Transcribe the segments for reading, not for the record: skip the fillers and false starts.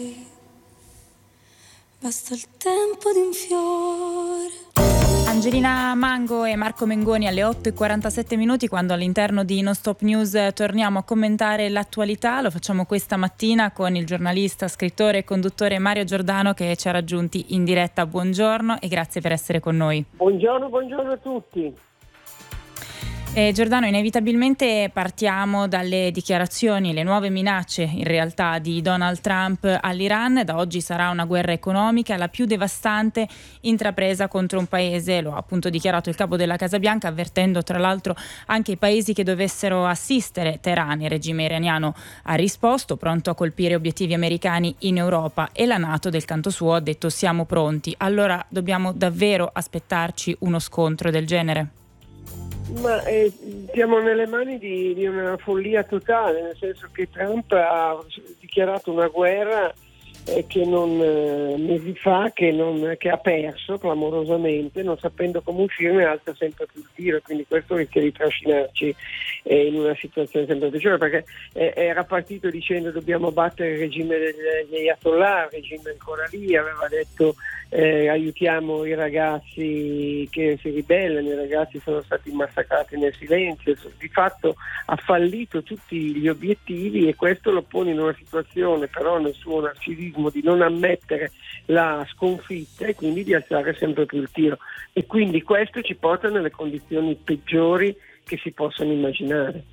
Basta il tempo di un fiore. Angelina Mango e Marco Mengoni alle 8:47 quando all'interno di Non Stop News torniamo a commentare l'attualità. Lo facciamo questa mattina con il giornalista, scrittore e conduttore Mario Giordano, che ci ha raggiunti in diretta. Buongiorno e grazie per essere con noi. Buongiorno a tutti. Giordano, inevitabilmente partiamo dalle dichiarazioni, le nuove minacce in realtà di Donald Trump all'Iran. Da oggi sarà una guerra economica, la più devastante intrapresa contro un paese, lo ha appunto dichiarato il capo della Casa Bianca, avvertendo tra l'altro anche i paesi che dovessero assistere Teheran. Il regime iraniano ha risposto, pronto a colpire obiettivi americani in Europa, e la NATO del canto suo ha detto siamo pronti. Allora dobbiamo davvero aspettarci uno scontro del genere? Ma siamo nelle mani di una follia totale, nel senso che Trump ha dichiarato una guerra che non mesi fa, che ha perso clamorosamente, non sapendo come uscirne, alza sempre più il tiro, quindi questo rischia di trascinarci in una situazione sempre peggiore, perché era partito dicendo dobbiamo battere il regime degli Ayatollah, il regime ancora lì, aveva detto aiutiamo i ragazzi che si ribellano, i ragazzi sono stati massacrati nel silenzio. Di fatto ha fallito tutti gli obiettivi, e questo lo pone in una situazione, però nel suo narcisismo, di non ammettere la sconfitta e quindi di alzare sempre più il tiro, e quindi questo ci porta nelle condizioni peggiori che si possano immaginare.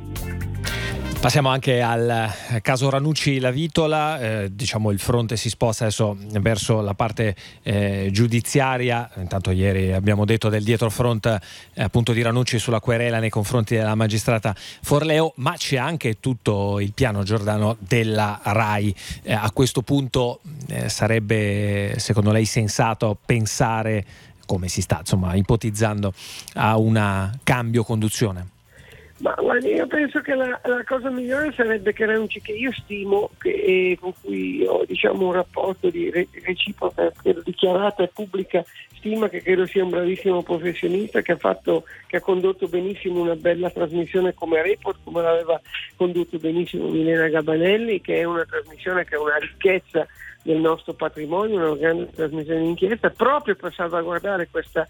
Passiamo anche al caso Ranucci-La Vitola, diciamo il fronte si sposta adesso verso la parte giudiziaria. Intanto ieri abbiamo detto del dietrofront appunto di Ranucci sulla querela nei confronti della magistrata Forleo, ma c'è anche tutto il piano, Giordano, della RAI. A questo punto sarebbe secondo lei sensato pensare, come si sta insomma ipotizzando, a un cambio conduzione? Ma guardi, io penso che la cosa migliore sarebbe che Ranucci, che io stimo, con cui ho un rapporto di reciproca, credo dichiarata e pubblica stima, che credo sia un bravissimo professionista, che ha condotto benissimo una bella trasmissione come Report, come l'aveva condotto benissimo Milena Gabanelli, che è una trasmissione che è una ricchezza del nostro patrimonio, una grande trasmissione d'inchiesta, proprio per salvaguardare questa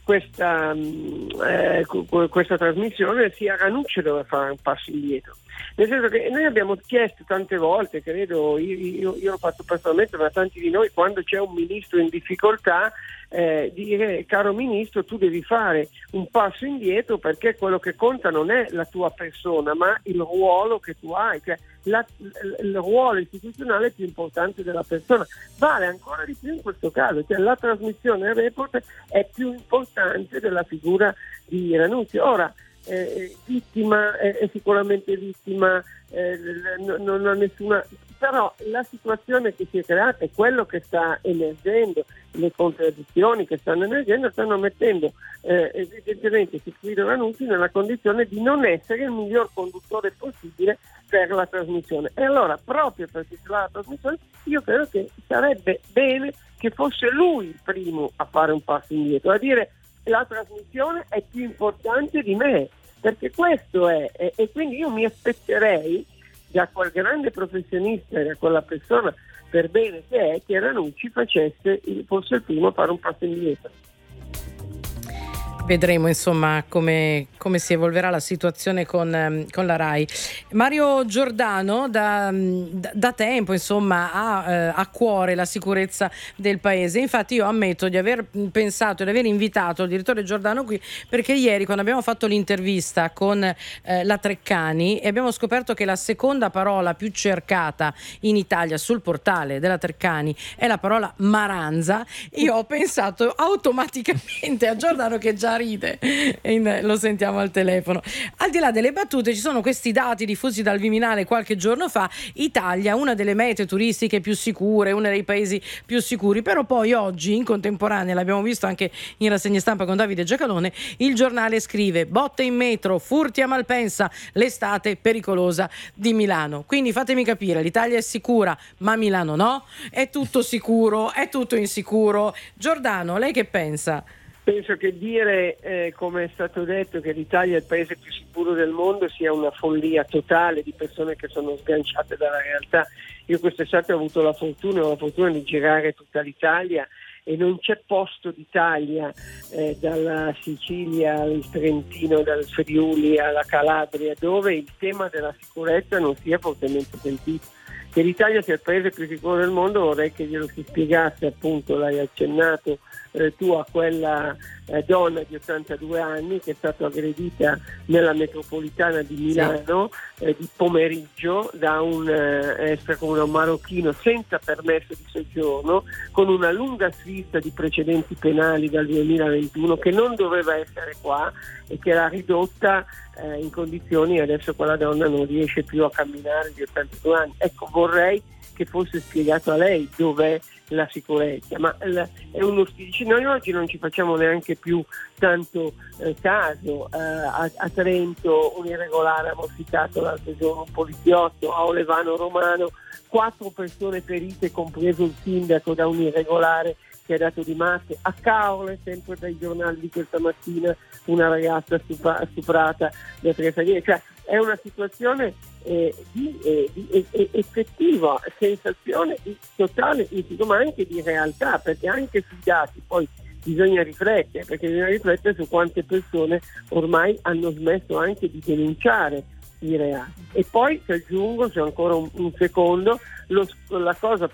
trasmissione. Sia Ranucci deve fare un passo indietro, nel senso che noi abbiamo chiesto tante volte, credo io l'ho fatto personalmente, ma tanti di noi, quando c'è un ministro in difficoltà, dire caro ministro, tu devi fare un passo indietro, perché quello che conta non è la tua persona ma il ruolo che tu hai, cioè il ruolo istituzionale è più importante della persona. Vale ancora di più in questo caso, cioè la trasmissione Report è più importante della figura di Ranucci. Ora vittima è sicuramente vittima, non ha nessuna, però la situazione che si è creata è quello che sta emergendo, le contraddizioni che stanno emergendo stanno mettendo evidentemente Sigfrido Ranucci nella condizione di non essere il miglior conduttore possibile per la trasmissione. E allora, proprio per tutelare la trasmissione, io credo che sarebbe bene che fosse lui il primo a fare un passo indietro, a dire la trasmissione è più importante di me, perché questo è, e quindi io mi aspetterei da quel grande professionista e da quella persona per bene che Ranucci fosse il primo a fare un passo indietro. Vedremo insomma come si evolverà la situazione con la RAI. Mario Giordano da tempo insomma ha a cuore la sicurezza del paese. Infatti io ammetto di aver pensato, di aver invitato il direttore Giordano qui perché ieri, quando abbiamo fatto l'intervista con la Treccani, e abbiamo scoperto che la seconda parola più cercata in Italia sul portale della Treccani è la parola maranza, io ho pensato automaticamente a Giordano, che già ride, lo sentiamo al telefono. Al di là delle battute, ci sono questi dati diffusi dal Viminale qualche giorno fa: Italia, una delle mete turistiche più sicure, uno dei paesi più sicuri. Però poi oggi, in contemporanea, l'abbiamo visto anche in rassegna stampa con Davide Giacalone, il giornale scrive: botte in metro, furti a Malpensa, l'estate pericolosa di Milano. Quindi fatemi capire, l'Italia è sicura ma Milano no? È tutto sicuro, è tutto insicuro. Giordano, lei che pensa? Penso che dire, come è stato detto, che l'Italia è il paese più sicuro del mondo sia una follia totale di persone che sono sganciate dalla realtà. Io quest'estate ho avuto la fortuna di girare tutta l'Italia e non c'è posto d'Italia, dalla Sicilia al Trentino, dal Friuli alla Calabria, dove il tema della sicurezza non sia fortemente sentito. Che l'Italia sia il paese più sicuro del mondo, vorrei che glielo si spiegasse, appunto, l'hai accennato tu, a quella donna di 82 anni che è stata aggredita nella metropolitana di Milano di pomeriggio da un extracomunale marocchino senza permesso di soggiorno, con una lunga lista di precedenti penali dal 2021, che non doveva essere qua e che l'ha ridotta in condizioni, adesso quella donna non riesce più a camminare di 82 anni. Ecco, vorrei che fosse spiegato a lei dov'è la sicurezza, ma è uno stile. Noi oggi non ci facciamo neanche più tanto caso. A Trento un irregolare ha morsicato l'altro giorno un poliziotto, a Olevano Romano 4 persone ferite, compreso il sindaco, da un irregolare che ha dato di matte. A Caorle, sempre dai giornali di questa mattina, una ragazza stuprata da 3 stranieri. Cioè è una situazione di effettiva sensazione di totale insidio, ma anche di realtà, perché anche sui dati poi bisogna riflettere su quante persone ormai hanno smesso anche di denunciare i reati. E poi ti aggiungo, se ancora un secondo, la cosa